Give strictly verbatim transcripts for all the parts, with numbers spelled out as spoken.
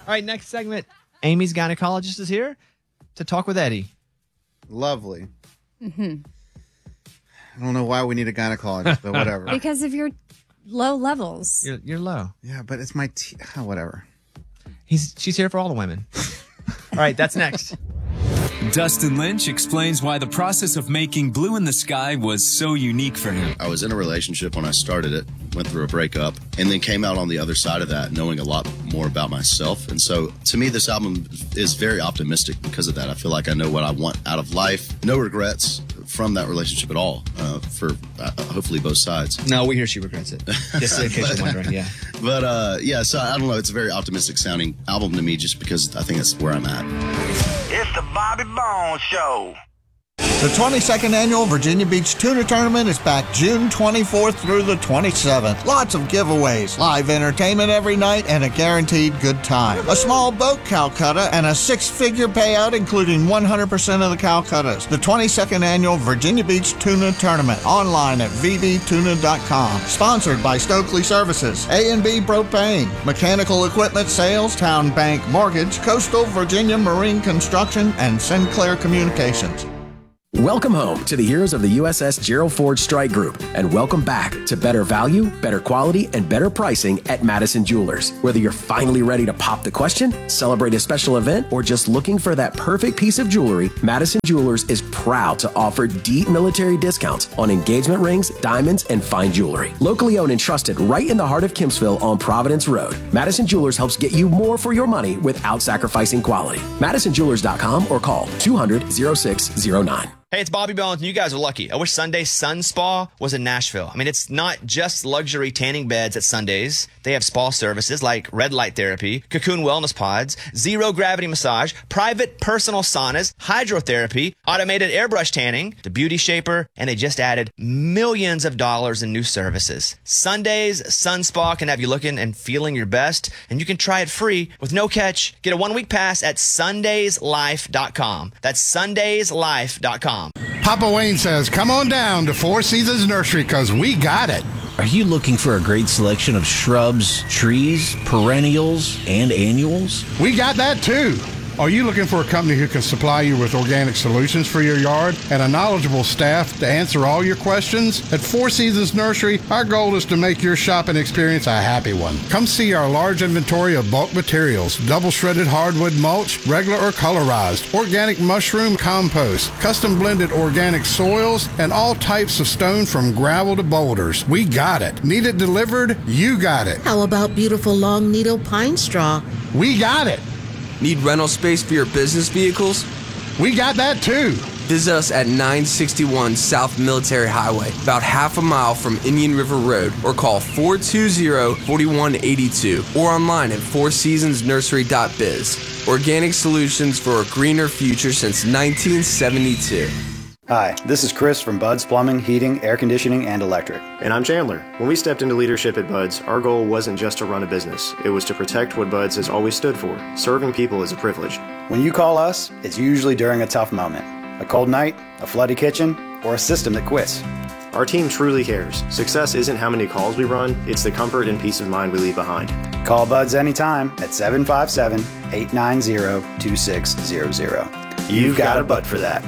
right, next segment. Amy's gynecologist is here to talk with Eddie. Lovely. Mm-hmm. I don't know why we need a gynecologist, but whatever. Because of your low levels. You're, you're low. Yeah, but it's my t- oh, whatever. He's she's here for all the women. All right, that's next. Dustin Lynch explains why the process of making Blue in the Sky was so unique for him. I was in a relationship when I started it, went through a breakup, and then came out on the other side of that knowing a lot more about myself. And so, to me, this album is very optimistic because of that. I feel like I know what I want out of life. No regrets from that relationship at all, uh, for uh, hopefully both sides. No, we hear she regrets it. Just in case you're wondering, yeah. But, uh, yeah, so I don't know. It's a very optimistic sounding album to me just because I think that's where I'm at. It's the Bobby Bones Show. The twenty-second Annual Virginia Beach Tuna Tournament is back June twenty-fourth through the twenty-seventh. Lots of giveaways, live entertainment every night, and a guaranteed good time. A small boat Calcutta and a six-figure payout, including one hundred percent of the Calcuttas. The twenty-second Annual Virginia Beach Tuna Tournament, online at v b tuna dot com. Sponsored by Stokely Services, A and B Propane, Mechanical Equipment Sales, Town Bank Mortgage, Coastal Virginia Marine Construction, and Sinclair Communications. Welcome home to the heroes of the U S S Gerald Ford Strike Group, and welcome back to better value, better quality, and better pricing at Madison Jewelers. Whether you're finally ready to pop the question, celebrate a special event, or just looking for that perfect piece of jewelry, Madison Jewelers is proud to offer deep military discounts on engagement rings, diamonds, and fine jewelry. Locally owned and trusted right in the heart of Kempsville on Providence Road, Madison Jewelers helps get you more for your money without sacrificing quality. Madison Jewelers dot com or call two hundred, oh six oh nine. Hey, it's Bobby Bones, and you guys are lucky. I wish Sunday Sun Spa was in Nashville. I mean, it's not just luxury tanning beds at Sundays. They have spa services like red light therapy, cocoon wellness pods, zero gravity massage, private personal saunas, hydrotherapy, automated airbrush tanning, the beauty shaper, and they just added millions of dollars in new services. Sundays Sun Spa can have you looking and feeling your best, and you can try it free with no catch. Get a one-week pass at sundays life dot com. That's sundays life dot com. Papa Wayne says, come on down to Four Seasons Nursery because we got it. Are you looking for a great selection of shrubs, trees, perennials, and annuals? We got that too. Are you looking for a company who can supply you with organic solutions for your yard and a knowledgeable staff to answer all your questions? At Four Seasons Nursery, our goal is to make your shopping experience a happy one. Come see our large inventory of bulk materials, double shredded hardwood mulch, regular or colorized, organic mushroom compost, custom blended organic soils, and all types of stone from gravel to boulders. We got it. Need it delivered? You got it. How about beautiful long needle pine straw? We got it. Need rental space for your business vehicles? We got that too. Visit us at nine sixty-one South Military Highway, about half a mile from Indian River Road, or call four two zero, four one eight two, or online at four seasons nursery dot biz. Organic solutions for a greener future since nineteen seventy-two. Hi, this is Chris from Bud's Plumbing, Heating, Air Conditioning, and Electric. And I'm Chandler. When we stepped into leadership at Bud's, our goal wasn't just to run a business. It was to protect what Bud's has always stood for. Serving people is a privilege. When you call us, it's usually during a tough moment. A cold night, a flooded kitchen, or a system that quits. Our team truly cares. Success isn't how many calls we run, it's the comfort and peace of mind we leave behind. Call Bud's anytime at seven five seven, eight nine zero, two six zero zero. You've got a Bud for that.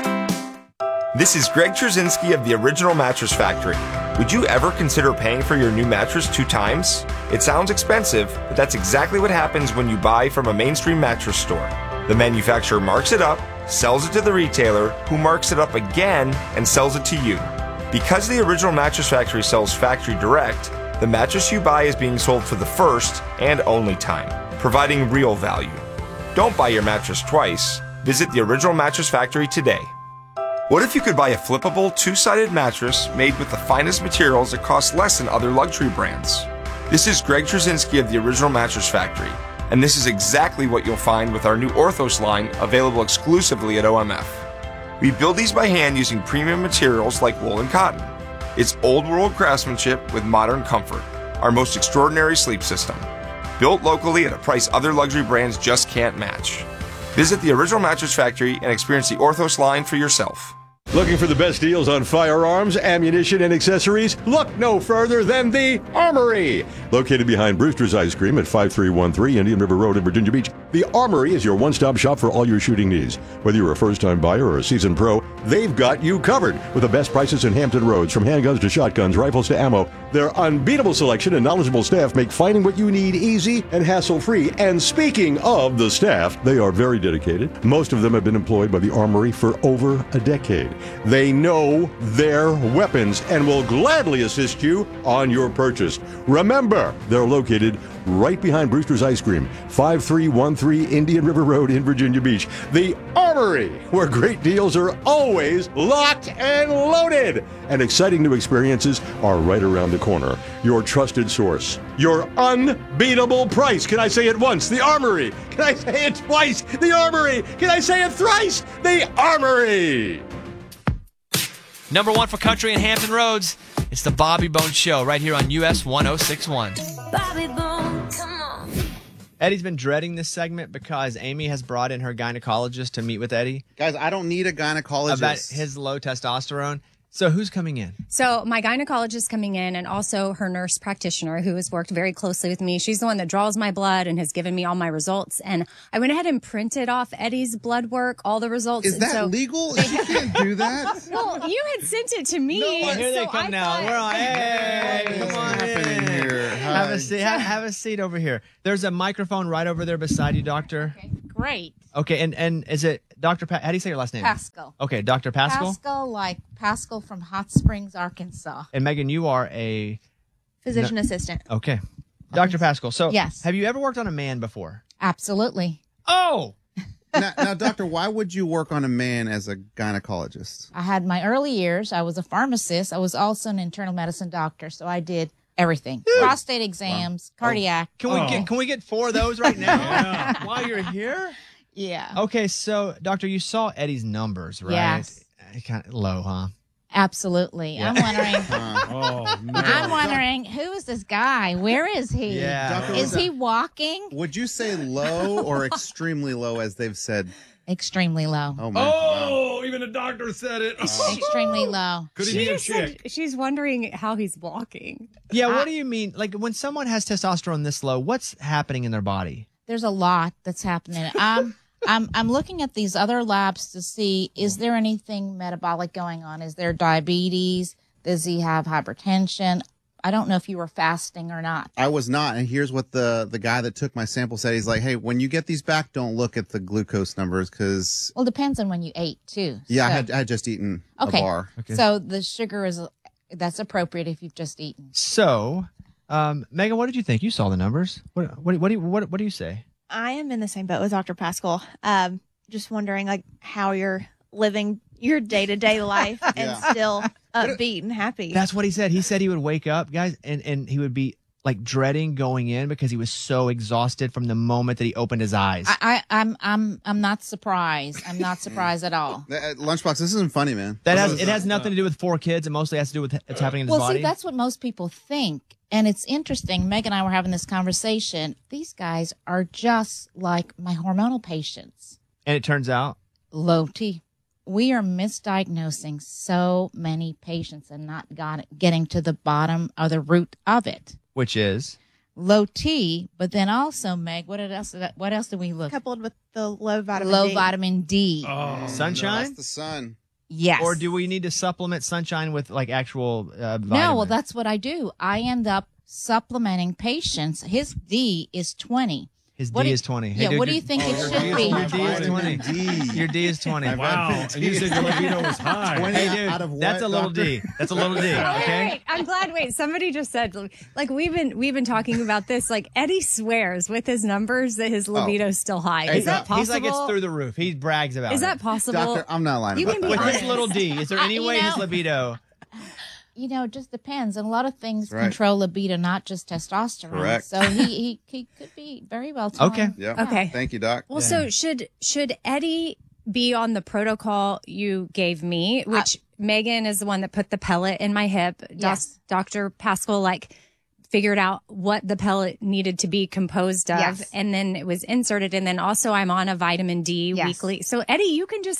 This is Greg Trzynski of the Original Mattress Factory. Would you ever consider paying for your new mattress two times? It sounds expensive, but that's exactly what happens when you buy from a mainstream mattress store. The manufacturer marks it up, sells it to the retailer, who marks it up again and sells it to you. Because the Original Mattress Factory sells factory direct, the mattress you buy is being sold for the first and only time, providing real value. Don't buy your mattress twice. Visit the Original Mattress Factory today. What if you could buy a flippable, two-sided mattress made with the finest materials that cost less than other luxury brands? This is Greg Trzynski of the Original Mattress Factory, and this is exactly what you'll find with our new Orthos line available exclusively at O M F. We build these by hand using premium materials like wool and cotton. It's old-world craftsmanship with modern comfort, our most extraordinary sleep system. Built locally at a price other luxury brands just can't match. Visit the Original Mattress Factory and experience the Orthos line for yourself. Looking for the best deals on firearms, ammunition, and accessories? Look no further than the Armory. Located behind Brewster's Ice Cream at five three one three Indian River Road in Virginia Beach, the Armory is your one-stop shop for all your shooting needs. Whether you're a first-time buyer or a seasoned pro, they've got you covered with the best prices in Hampton Roads, from handguns to shotguns, rifles to ammo. Their unbeatable selection and knowledgeable staff make finding what you need easy and hassle-free. And speaking of the staff, they are very dedicated. Most of them have been employed by the Armory for over a decade. They know their weapons and will gladly assist you on your purchase. Remember, they're located right behind Brewster's Ice Cream, five three one three Indian River Road in Virginia Beach. The Armory, where great deals are always locked and loaded. And exciting new experiences are right around the corner. Your trusted source. Your unbeatable price. Can I say it once? The Armory. Can I say it twice? The Armory. Can I say it thrice? The Armory. Number one for country and Hampton Roads. It's the Bobby Bones Show right here on U S one oh six point one. Bobby Bones, come on. Eddie's been dreading this segment because Amy has brought in her gynecologist to meet with Eddie. Guys, I don't need a gynecologist. About his low testosterone. So who's coming in? So my gynecologist coming in, and also her nurse practitioner who has worked very closely with me. She's the one that draws my blood and has given me all my results. And I went ahead and printed off Eddie's blood work, all the results. Is and that so, legal? You can't do that. Well, you had sent it to me. No, here they so come I now. thought- We're on. Hey, come on in. Here? Have Hi. a seat. Have, have a seat over here. There's a microphone right over there beside you, doctor. Okay, great. Okay, and and is it Doctor Pa- How do you say your last name? Pascal. Okay, Doctor Pascal. Pascal, like Pascal from Hot Springs, Arkansas. And Megan, you are a Physician No- assistant. okay, Doctor Pascal. So Yes. have you ever worked on a man before? Absolutely. Oh, now, now, doctor, why would you work on a man as a gynecologist? I had my early years. I was a pharmacist. I was also an internal medicine doctor, so I did everything: prostate exams, cardiac. Can we get can we get four of those right now while you're here? Yeah. Okay, so doctor, you saw Eddie's numbers, right? Yes. Kind of low, huh? Absolutely. Yeah. I'm wondering. oh, no. I'm wondering, who is this guy? Where is he? Yeah. Doctor, Is was he that- walking? Would you say low or extremely low, as they've said? Extremely low. Oh, man. Oh, even a doctor said it. Extremely low. Could he She be a just said chick? she's wondering how he's walking. Yeah, what do you mean? Like when someone has testosterone this low, what's happening in their body? There's a lot that's happening. I'm I'm I'm looking at these other labs to see, is there anything metabolic going on? Is there diabetes? Does he have hypertension? I don't know if you were fasting or not. I was not, and here's what the the guy that took my sample said. He's like, "Hey, when you get these back, don't look at the glucose numbers because Well, depends on when you ate too. yeah, I So- had I had just eaten okay. a bar." So the sugar is that's appropriate if you've just eaten. So, um, Megan, what did you think? You saw the numbers. What what what do you what, what do you say? I am in the same boat with Doctor Pascal. Um, just wondering, like, how you're living your day to day life and Yeah. still upbeat and happy. That's what he said. He said he would wake up, guys, and, and he would be like dreading going in because he was so exhausted from the moment that he opened his eyes. I, I I'm I'm I'm not surprised. I'm not surprised at all. Uh, Lunchbox, this isn't funny, man. that This has is- it has nothing to do with four kids. It mostly has to do with what's happening in his Well, body. see, that's what most people think. And it's interesting. Meg and I were having this conversation. These guys are just like my hormonal patients. and it turns out, Low T. We are misdiagnosing so many patients and not got, getting to the bottom or the root of it. which is Low T, but then also, Meg, what else? What else did we look? Coupled with the low vitamin Low D. vitamin D. sunshine. That's the sun. Yes. Or do we need to supplement sunshine with like actual uh, vitamin? No, well, that's what I do. I end up supplementing patients. His D is twenty. His What D do- is twenty. yeah, dude, what do you your- think it your should D is- be? Your D is twenty. D. Your D is twenty. Wow. And you said your libido was high. twenty Hey, dude, out of what, that's a little doctor? D. That's a little D. Wait, Okay. wait, I'm glad. Wait, somebody just said, like we've been we've been talking about this. Like Eddie swears with his numbers that his libido is still high. Hey, Is that possible? He's like it's through the roof. He brags about Is it. that possible? Doctor, I'm not lying You about can that. be With honest. his little D, is there any Uh, you way his know- libido? You know, it just depends. And a lot of things Right. control libido, not just testosterone. Correct. So he, he, he could be very well toned. Okay. Yeah. Okay. Thank you, Doc. Well, so should should Eddie be on the protocol you gave me, which Megan is the one that put the pellet in my hip. Doc- Yes. Doctor Pascal like figured out what the pellet needed to be composed of, Yes. and then it was inserted. And then also I'm on a vitamin D Yes. weekly. So Eddie, you can just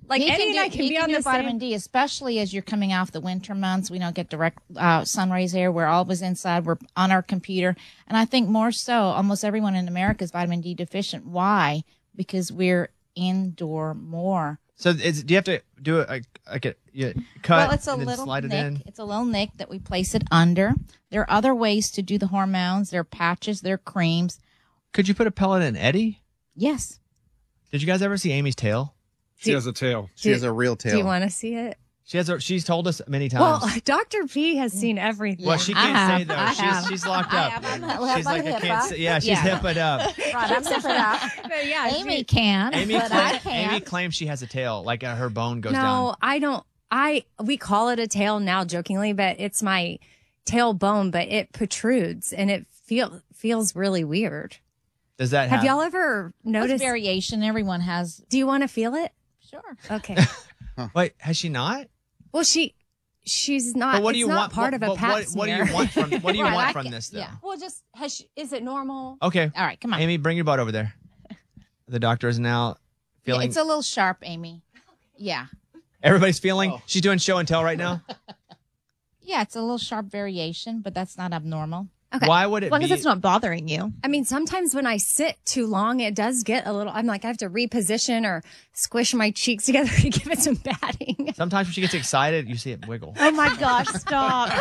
Like He Eddie can and do, I can he be can on do the vitamin same. D, especially as you're coming off the winter months. We don't get direct uh, sun rays here. We're always inside. We're on our computer. And I think more so, almost everyone in America is vitamin D deficient. Why? Because we're indoor more. So is, do you have to do it like, like a you cut Well, it's a and then little slide nick. it in? It's a little nick that we place it under. There are other ways to do the hormones. There are patches. There are creams. Could you put a pellet in Eddie? Yes. Did you guys ever see Amy's tail? She has a tail. She has a real tail. Do you want to see it? She has. Her, she's told us many times. Well, Doctor P has seen everything. Well, she I can't have, say though. I She's have. she's locked I up. have. I'm hip- She's like I hip, can't. huh? Say, yeah, she's Yeah. hip it up. Right, I'm hip it up. But yeah, Amy she- can, Amy, but I claim, can't. Amy claims she has a tail, like uh, her bone goes no, down. I don't. I we call it a tail now jokingly, but it's my tailbone, but it protrudes and it feel feels really weird. Does that Have happen? y'all ever noticed What's variation? Everyone has. Do you want to feel it? Sure. Okay. Wait, has she not? Well, she she's not. But what do it's you not want? part what, of a but pap what, what do smear. you want from? What do you Right, want I from ca- this though? yeah. Well, just has she, is it normal? Okay. All right, come on. Amy, bring your butt over there. The doctor is now Yeah, feeling. it's a little sharp, Amy. Yeah. Everybody's feeling. She's doing show and tell right now. Yeah, it's a little sharp variation, but that's not abnormal. Okay. Why would it As long as be? it's not bothering you. I mean, sometimes when I sit too long, it does get a little. I'm like, I have to reposition or squish my cheeks together to give it some padding. Sometimes when she gets excited, you see it wiggle. Oh my gosh, stop.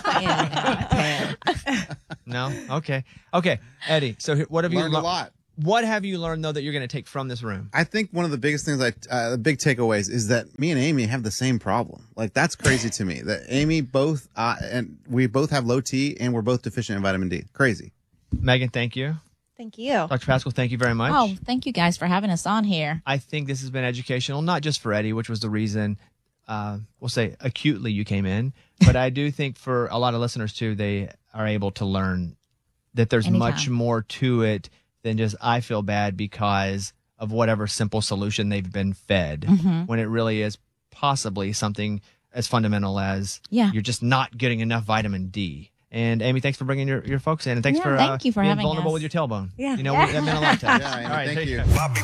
No. Okay. Okay. Eddie. So here- what have you Learned a lear- lot. What have you learned though that you're going to take from this room? I think one of the biggest things, I, uh, the big takeaways, is that me and Amy have the same problem. Like that's crazy to me. That Amy both uh, and we both have low T, and we're both deficient in vitamin D. Crazy. Megan, thank you. Thank you. Doctor Pascal, thank you very much. Oh, thank you guys for having us on here. I think this has been educational, not just for Eddie, which was the reason, uh, we'll say acutely you came in, but I do think for a lot of listeners too, they are able to learn that there's Anytime. much more to it than just I feel bad because of whatever simple solution they've been fed, Mhm. when it really is possibly something as fundamental as Yeah. you're just not getting enough vitamin D. And Amy, thanks for bringing your, your folks in, and thanks Yeah, for thank uh, you for being having vulnerable us. with your tailbone. Yeah. You know, we, that meant a lot to us. Yeah, Amy, All right, thank take you. care.